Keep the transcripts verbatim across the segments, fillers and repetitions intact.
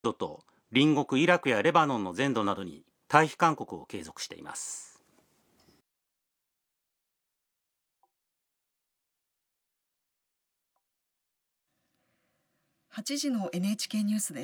土と隣国イラクやレバノンの全土などに退避勧告を継続しています。 はちじの エヌエイチケー ニュースです。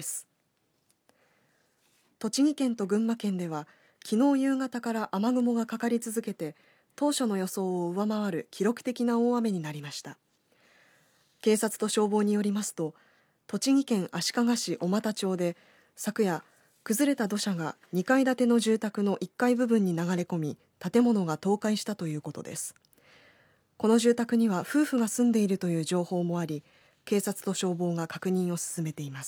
栃木県と群馬県では昨日夕方から雨雲がかかり続けて当初の予想を上回る記録的な大雨になりました。警察と消防によりますと、栃木県足利市小俣町で昨夜崩れた土砂がにかい建ての住宅のいっかい部分に流れ込み、建物が倒壊したということです。この住宅には夫婦が住んでいるという情報もあり、警察と消防が確認を進めています。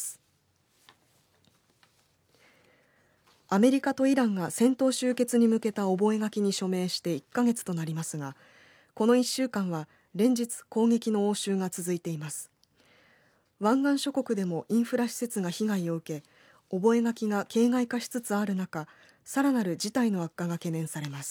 アメリカとイランが戦闘終結に向けた覚書に署名していっかげつとなりますが、このいっしゅうかんは連日攻撃の応酬が続いています。湾岸諸国でもインフラ施設が被害を受け、覚書が形骸化しつつある中、さらなる事態の悪化が懸念されます。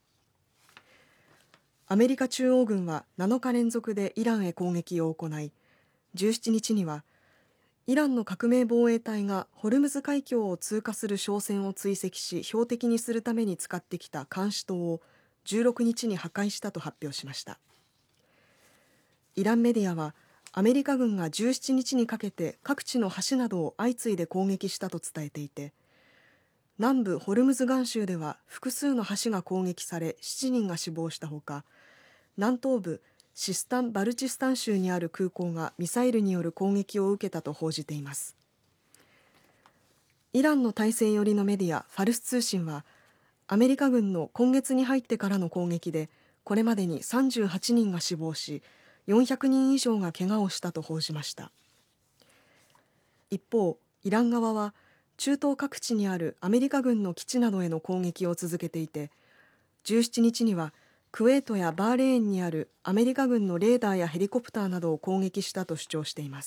アメリカ中央軍はなのか連続でイランへ攻撃を行い、じゅうしちにちにはイランの革命防衛隊がホルムズ海峡を通過する商船を追跡し標的にするために使ってきた監視塔をじゅうろくにちに破壊したと発表しました。イランメディアはアメリカ軍がじゅうしちにちにかけて各地の橋などを相次いで攻撃したと伝えていて、南部ホルムズガン州では複数の橋が攻撃されしちにんが死亡したほか、南東部シスタン・バルチスタン州にある空港がミサイルによる攻撃を受けたと報じています。イランの体制寄りのメディアファルス通信は、アメリカ軍の今月に入ってからの攻撃でこれまでにさんじゅうはちにんが死亡し、よんひゃくにん以上が怪我をしたと報じました。一方、イラン側は中東各地にあるアメリカ軍の基地などへの攻撃を続けていて、じゅうしちにちにはクウェートやバーレーンにあるアメリカ軍のレーダーやヘリコプターなどを攻撃したと主張しています。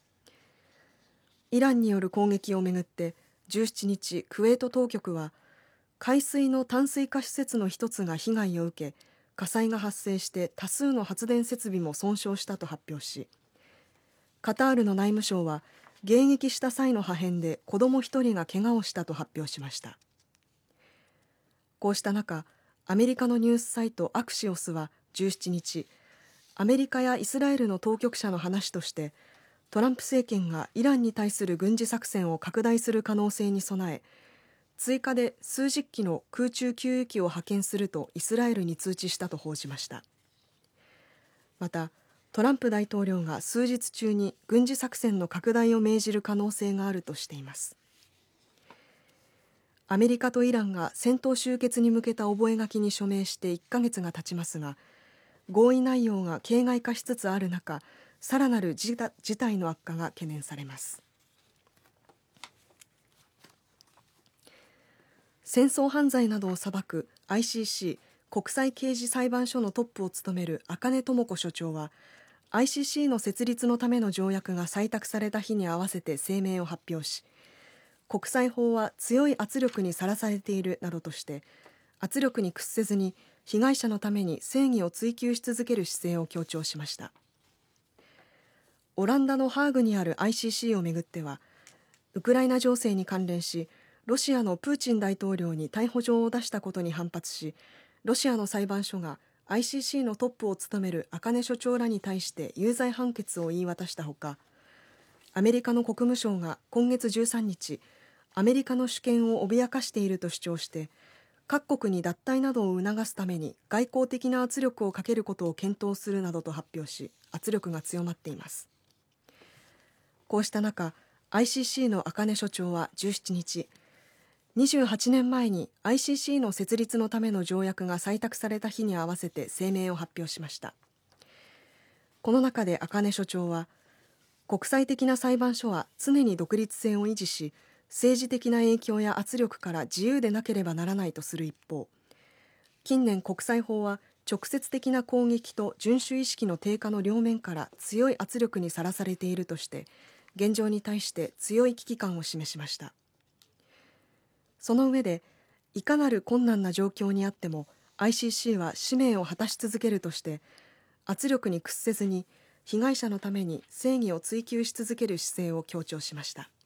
イランによる攻撃をめぐってじゅうしちにち、クウェート当局は海水の淡水化施設の一つが被害を受け、火災が発生して多数の発電設備も損傷したと発表し、カタールの内務省は迎撃した際の破片で子どもひとりが怪我をしたと発表しました。こうした中、アメリカのニュースサイトアクシオスはじゅうしちにち、アメリカやイスラエルの当局者の話として、トランプ政権がイランに対する軍事作戦を拡大する可能性に備え、追加で数十機の空中給油機を派遣するとイスラエルに通知したと報じました。また、トランプ大統領が数日中に軍事作戦の拡大を命じる可能性があるとしています。アメリカとイランが戦闘終結に向けた覚書に署名していっかげつが経ちますが、合意内容が形骸化しつつある中、さらなる事態の悪化が懸念されます。戦争犯罪などを裁く アイシーシー 国際刑事裁判所のトップを務める茜智子所長は、 アイシーシー の設立のための条約が採択された日に合わせて声明を発表し、国際法は強い圧力にさらされているなどとして、圧力に屈せずに被害者のために正義を追求し続ける姿勢を強調しました。オランダのハーグにある アイシーシー をめぐっては、ウクライナ情勢に関連し、ロシアのプーチン大統領に逮捕状を出したことに反発し、ロシアの裁判所が アイシーシー のトップを務める茜所長らに対して有罪判決を言い渡したほか、アメリカの国務省が今月じゅうさんにち、アメリカの主権を脅かしていると主張して、各国に脱退などを促すために外交的な圧力をかけることを検討するなどと発表し、圧力が強まっています。こうした中、アイシーシー の茜所長はじゅうしちにち、にじゅうはちねんまえに アイシーシー の設立のための条約が採択された日に合わせて声明を発表しました。この中で茜所長は、国際的な裁判所は常に独立性を維持し、政治的な影響や圧力から自由でなければならないとする一方、近年国際法は直接的な攻撃と遵守意識の低下の両面から強い圧力にさらされているとして、現状に対して強い危機感を示しました。その上で、いかなる困難な状況にあっても アイシーシー は使命を果たし続けるとして、圧力に屈せずに被害者のために正義を追求し続ける姿勢を強調しました。